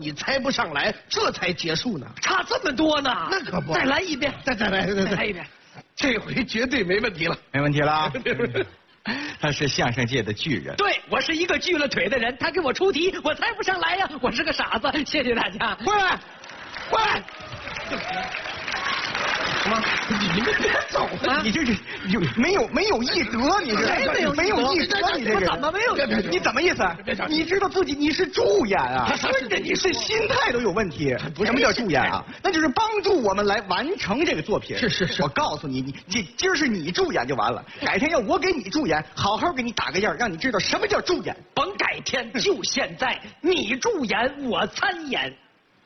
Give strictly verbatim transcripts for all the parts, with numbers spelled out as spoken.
你猜不上来，这才结束呢。 差这么多呢？ 那可不。 再来一遍， 再再来，再再来一遍。 这回绝对没问题了， 没问题了。他是相声界的巨人。 对，我是一个锯了腿的人，他给我出题，我猜不上来呀，我是个傻子。谢谢大家。 过来，过来。什么？你们别走啊！你这是有没有没有艺德？你这没有没有艺德？你这怎么没有？ 你怎么意思？你知道自己你是助演啊？ 是的， 你是心态都有问题。什么叫助演啊？那就是帮助我们来完成这个作品。 是是是。 我告诉你，你这今儿是你助演就完了，改天要我给你助演，好好给你打个样，让你知道什么叫助演。 甭改天，就现在，你助演，我参演。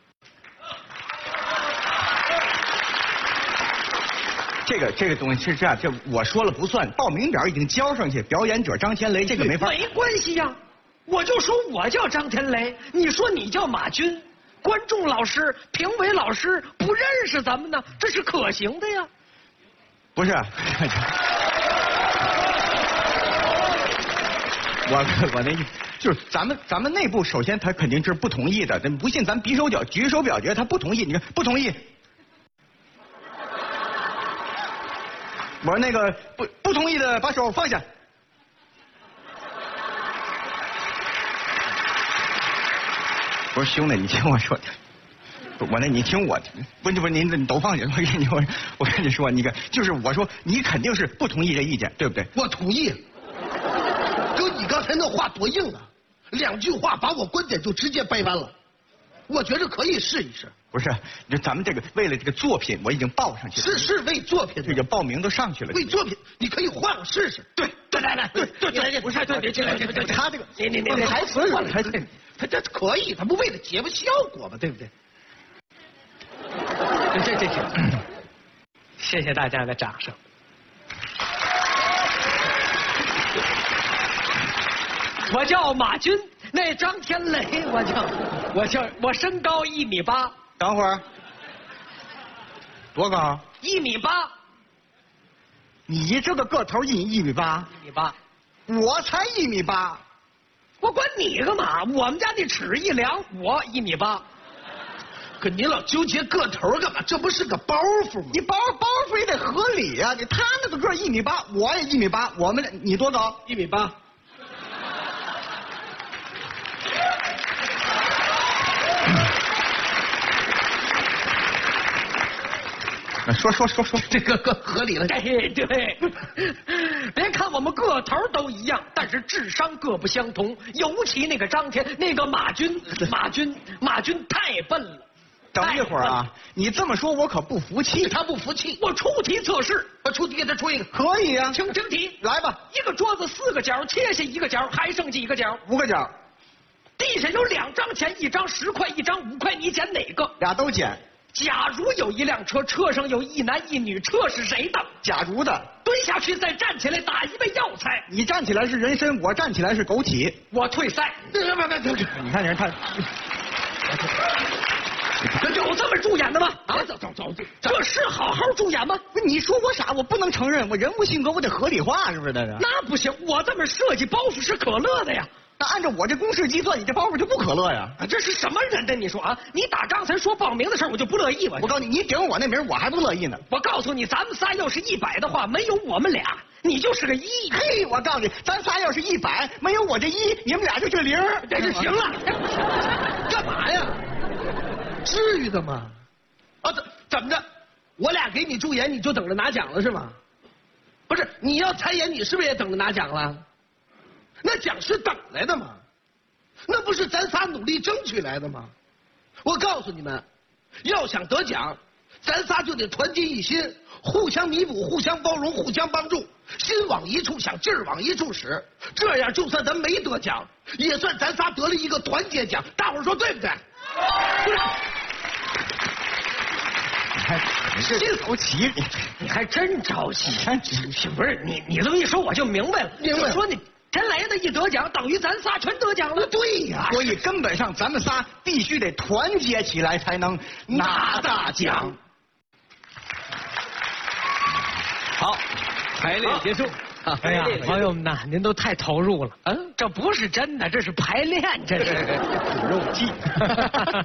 这个这个东西是这样，这我说了不算，报名表已经交上去，表演者张天雷，这个没法。 没关系呀，我就说我叫张天雷，你说你叫马军，观众老师、评委老师不认识咱们呢，这是可行的呀。 不是，我我那意思就是咱们咱们内部首先他肯定是不同意的，咱不信咱比手表举手表决，他不同意，你看不同意。我说那个不不同意的把手放下。我说兄弟，你听我说，我那你听我，不是不是您你都放下。我跟你我我跟你说，你看就是我说你肯定是不同意这意见，对不对？ 我同意。哥，你刚才那话多硬啊，两句话把我观点就直接掰弯了。我觉得可以试一试。 不是，就咱们这个为了这个作品，我已经报上去了。 是是为作品， 这个报名都上去了。 为作品，你可以换个试试。 对对来来对对对，不是对对对对， 他这个你你你台词换台词， 他这可以，他不为了节目效果吗？对不对？ 这这这，谢谢大家的掌声。我叫马军，那张天雷，我叫我叫我身高一米八。 等会儿，多高？ 一米八。 你这个个头一一米八， 一米八， 我才一米八， 我管你干嘛？我们家那尺一量，我一米八。 可你老纠结个头干嘛？这不是个包袱吗？ 你包包袱也得合理啊！你他那个个一米八，我也一米八，我们俩你多高？ 一米八。 说说说说， 这个个合理了。 哎，对，别看我们个头都一样，但是智商各不相同。尤其那个张天，那个马军，马军，马军太笨了。 等一会儿啊，你这么说我可不服气。 他不服气， 我出题测试， 我出题给他出一个。 可以啊， 请听题， 来吧。 一个桌子四个角，切下一个角，还剩几个角？ 五个角。 地下有两张钱，一张十块，一张五块，你捡哪个？ 俩都捡。 假如有一辆车，车上有一男一女，车是谁的？ 假如的。 蹲下去，再站起来打一杯药材。 你站起来是人参，我站起来是枸杞。 我退赛。 别别别别！ 你看人他， 有这么助演的吗？啊，走走走，这是好好助演吗？ 不，你说我傻，我不能承认，我人物性格我得合理化，是不是？那是。 那不行，我这么设计包袱是可乐的呀。 那按照我这公式计算，你这包袱就不可乐呀？ 啊，这是什么人呢？你说啊，你打刚才说报名的事儿，我就不乐意。我我告诉你，你顶我那名，我还不乐意呢。 我告诉你，咱们仨要是一百的话，没有我们俩，你就是个一。 嘿，我告诉你，咱仨要是一百，没有我这一，你们俩就是零。 这就行了。 干嘛呀？至于的吗？啊，怎怎么着？我俩给你助演，你就等着拿奖了是吗？不是，你要参演，你是不是也等着拿奖了？那奖是等来的吗？那不是咱仨努力争取来的吗？我告诉你们，要想得奖，咱仨就得团结一心，互相弥补，互相包容，互相帮助，心往一处想，劲儿往一处使。这样，就算咱没得奖，也算咱仨得了一个团结奖。大伙儿说对不对？不是。 你还你是着急，你你还真着急。 真不是你，你这么一说我就明白了。 明白了。 说你天雷的一得奖，等于咱仨全得奖了。 对呀， 所以根本上咱们仨必须得团结起来，才能拿大奖。 好，排练结束。哎呀，朋友们呐，您都太投入了。嗯，这不是真的，这是排练，这是苦肉计。